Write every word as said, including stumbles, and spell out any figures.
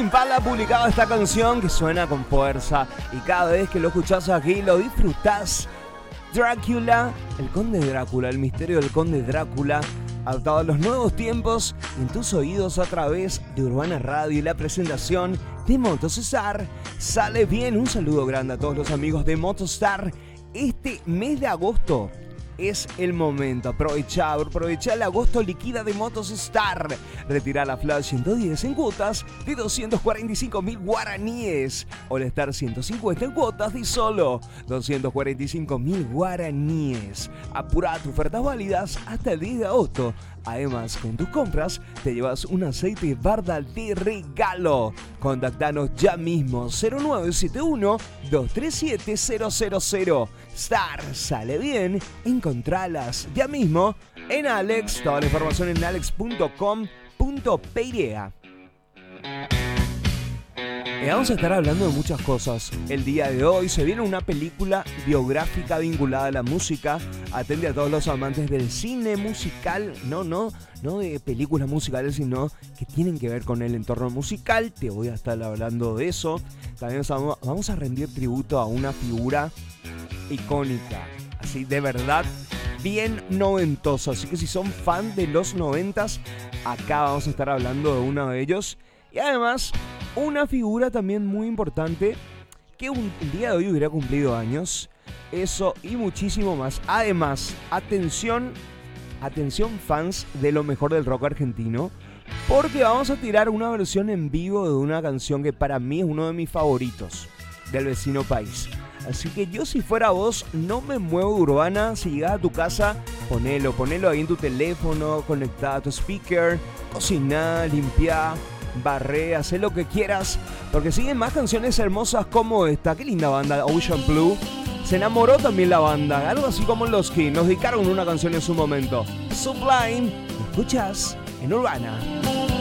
Impala publicaba esta canción que suena con fuerza y cada vez que lo escuchás aquí lo disfrutás. Drácula, el conde Drácula, el misterio del conde Drácula, adaptado a los nuevos tiempos en tus oídos a través de Urbana Radio y la presentación de Motostar. Sale bien, un saludo grande a todos los amigos de Motostar. Este mes de agosto es el momento, aprovecha, aprovecha el agosto liquida de Motostar. Retira la Flash ciento diez en cuotas de doscientos cuarenta y cinco mil guaraníes. All Star ciento cincuenta en cuotas de solo doscientos cuarenta y cinco mil guaraníes. Apura tus ofertas válidas hasta el diez de agosto. Además, con tus compras te llevas un aceite Barda de regalo. Contactanos ya mismo cero nueve siete uno, dos tres siete, cero cero cero. Star sale bien, encontralas ya mismo en Alex. Toda la información en alex punto com punto pe. Y vamos a estar hablando de muchas cosas. El día de hoy se viene una película biográfica vinculada a la música. Atende a todos los amantes del cine musical. No, no, no de películas musicales, sino que tienen que ver con el entorno musical. Te voy a estar hablando de eso. También vamos a rendir tributo a una figura icónica. Así, de verdad, bien noventosa. Así que si son fan de los noventas, acá vamos a estar hablando de uno de ellos. Y además, una figura también muy importante que un, el día de hoy hubiera cumplido años. Eso y muchísimo más. Además, atención, atención fans de lo mejor del rock argentino, porque vamos a tirar una versión en vivo de una canción que para mí es uno de mis favoritos, del vecino país. Así que yo, si fuera vos, no me muevo de Urbana. Si llegas a tu casa, ponelo, ponelo ahí en tu teléfono, conectado a tu speaker, cociná, limpiá, barré, hacé lo que quieras, porque siguen más canciones hermosas como esta. Qué linda banda, Ocean Blue. Se enamoró también la banda, algo así como los que nos dedicaron una canción en su momento. Sublime, lo escuchas en Urbana.